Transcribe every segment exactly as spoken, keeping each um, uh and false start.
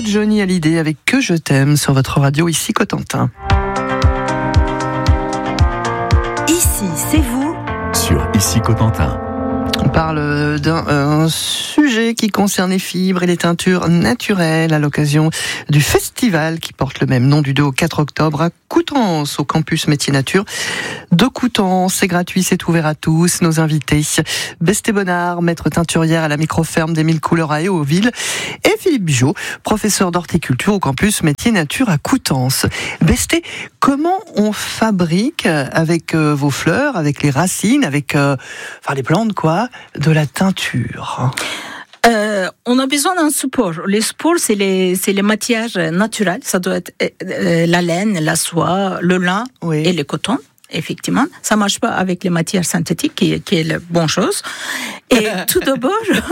Johnny Hallyday avec Que je t'aime sur votre radio ici Cotentin. Ici, c'est vous. Sur Ici Cotentin. On parle d'un euh, sujet qui concerne les fibres et les teintures naturelles à l'occasion du festival qui porte le même nom du deux au quatre octobre à Coutances, au campus Métiers Nature de Coutances. C'est gratuit, c'est ouvert à tous. Nos invités, Besté Bonnard, maître teinturière à la microferme des Mille Couleurs à Héauville, et Philippe Bijot, professeur d'horticulture au campus Métiers Nature à Coutances. Besté, comment on fabrique avec euh, vos fleurs, avec les racines, avec euh, enfin les plantes quoi, de la teinture? Euh, on a besoin d'un support. Les supports, c'est les, c'est les matières naturelles. Ça doit être euh, la laine, la soie, le lin oui. et le coton. Effectivement, ça marche pas avec les matières synthétiques, qui, qui est la bonne chose. Et tout d'abord,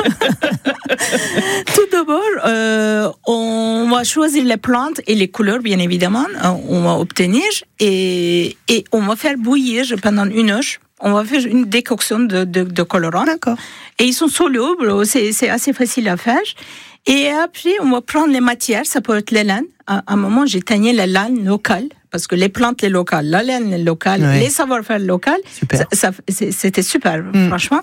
tout d'abord, euh, on va choisir les plantes et les couleurs, bien évidemment. On va obtenir et, et on va faire bouillir pendant une heure. On va faire une décoction de, de, de colorants. D'accord. Et ils sont solubles, c'est, c'est assez facile à faire. Et après, on va prendre les matières, ça peut être les laines. À un moment, j'ai teigné la laine locale, parce que les plantes, les locales, la laine locale, oui. les savoir-faire locaux, ça, ça, c'était super, mm. franchement.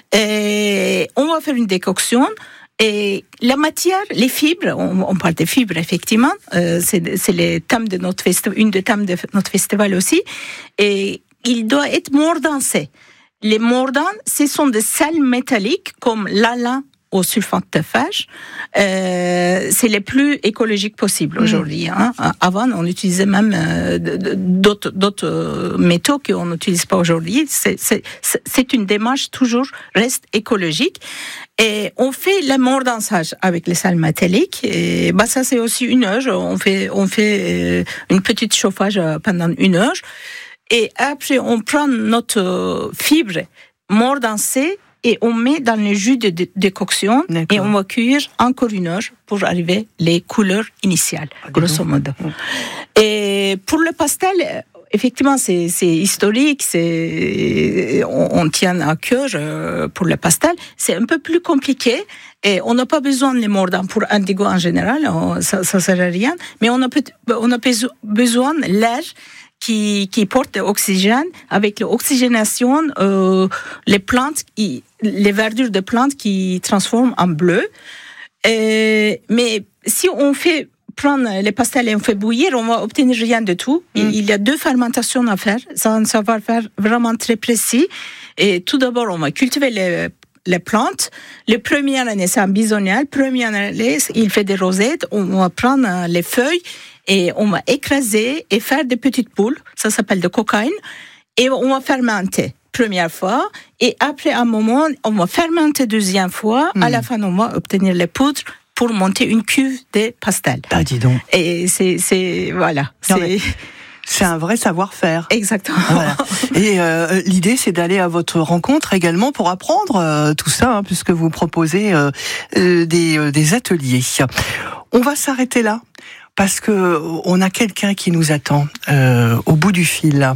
Et on va faire une décoction. Et la matière, les fibres, on, on parle des fibres, effectivement, euh, c'est, c'est les thèmes de notre festival, une des thèmes de notre festival aussi. Et il doit être mordancé. Les mordants, ce sont des sels métalliques comme l'alun au sulfate de fer. Euh, c'est les plus écologiques possibles mmh. aujourd'hui. Hein. Avant, on utilisait même euh, d'autres, d'autres métaux qu'on n'utilise pas aujourd'hui. C'est, c'est, c'est une démarche toujours reste écologique. Et on fait le mordançage avec les sels métalliques. Et bah ça, c'est aussi une heure. On fait, on fait une petite chauffage pendant une heure. Et après, on prend notre fibre mordancée et on met dans le jus de décoction et on va cuire encore une heure pour arriver les couleurs initiales, ah, grosso modo. Et pour le pastel, effectivement, c'est, c'est historique, c'est, on, on tient à cœur pour le pastel. C'est un peu plus compliqué et on n'a pas besoin de les mordants pour indigo en général, ça ne sert à rien, mais on a, on a besoin de l'air qui, qui porte l'oxygène. Avec l'oxygénation, euh, les plantes, qui, les verdures de plantes qui transforment en bleu. Et, mais si on fait prendre les pastels et on fait bouillir, on va obtenir rien de tout. Mm. Il y a deux fermentations à faire. C'est un savoir-faire vraiment très précis. Et tout d'abord, on va cultiver les les plantes. Les premières années, c'est un bisonnial. Première année, il fait des rosettes. On va prendre les feuilles et on va écraser et faire des petites boules. Ça s'appelle de cocaïne. Et on va fermenter première fois. Et après un moment, on va fermenter deuxième fois. Mmh. À la fin, on va obtenir les poudres pour monter une cuve de pastel. Ah, dis donc. Et c'est, c'est voilà. Non, c'est... Mais... C'est un vrai savoir-faire. Exactement. Voilà. Et euh, l'idée, c'est d'aller à votre rencontre également pour apprendre euh, tout ça, hein, puisque vous proposez euh, euh, des, euh, des ateliers. On va s'arrêter là, parce que on a quelqu'un qui nous attend euh, au bout du fil.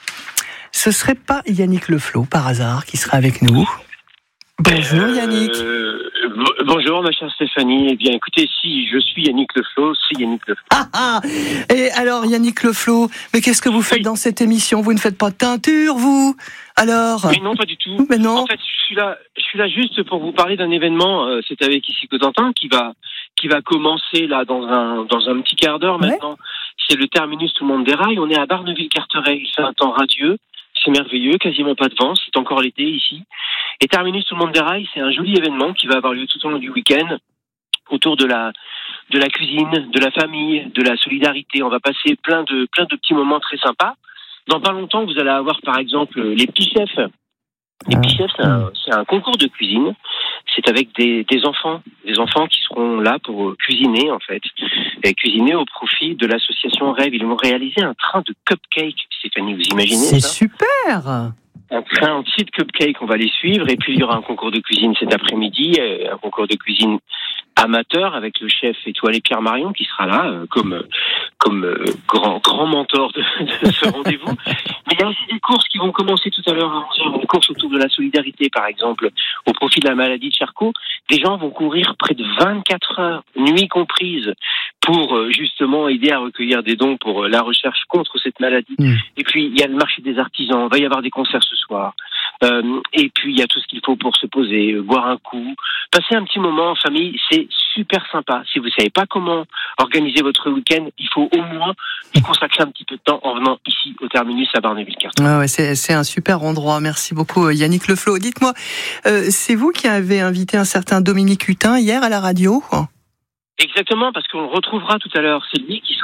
Ce serait pas Yannick Leflot, par hasard, qui serait avec nous? Bonjour Yannick. Euh, bonjour ma chère Stéphanie. Eh bien écoutez, si je suis Yannick Leflot, c'est Yannick Leflot. Ah ah. Et alors Yannick Leflot, mais qu'est-ce que vous faites oui. dans cette émission? Vous ne faites pas de teinture, vous? Alors? Mais non, pas du tout. Mais non. En fait, je suis là, je suis là juste pour vous parler d'un événement. Euh, c'est avec Ici Cotentin qui va, qui va commencer là dans un, dans un petit quart d'heure maintenant. Ouais. C'est le terminus Tout le monde déraille. On est à Barneville-Carteret. Il fait un temps radieux. C'est merveilleux, quasiment pas de vent, c'est encore l'été ici. Et Terminus Tout le monde déraille, c'est un joli événement qui va avoir lieu tout au long du week-end autour de la de la cuisine, de la famille, de la solidarité. On va passer plein de plein de petits moments très sympas. Dans pas longtemps, vous allez avoir par exemple les petits chefs. Les petits chefs, c'est un, c'est un concours de cuisine. C'est avec des, des enfants, des enfants qui seront là pour cuisiner en fait, et cuisiner au profit de l'association Rêve. Ils vont réaliser un train de cupcakes. Stéphanie, vous imaginez ça? C'est ça? super. Un train entier de cupcakes, on va les suivre. Et puis il y aura un concours de cuisine cet après-midi, un concours de cuisine amateur avec le chef étoilé Pierre Marion qui sera là euh, comme euh, comme euh, grand grand mentor de, de ce rendez-vous. Mais il y a aussi des courses qui vont commencer tout à l'heure à onze heures, une course autour de la solidarité par exemple, au profit de la maladie de Charcot. Des gens vont courir près de vingt-quatre heures, nuit comprise, pour euh, justement aider à recueillir des dons pour euh, la recherche contre cette maladie. Mmh. Et puis il y a le marché des artisans, il va y avoir des concerts ce soir. Euh, et puis il y a tout ce qu'il faut pour se poser, euh, boire un coup, passer un petit moment en famille, c'est super sympa. Si vous savez pas comment organiser votre week-end, il faut au moins y consacrer un petit peu de temps en venant ici au terminus à Barneville-Carteret. Ah ouais, c'est, c'est un super endroit. Merci beaucoup Yannick Leflot. Dites-moi, euh, c'est vous qui avez invité un certain Dominique Hutin hier à la radio ? Exactement, parce qu'on le retrouvera tout à l'heure. C'est lui qui sera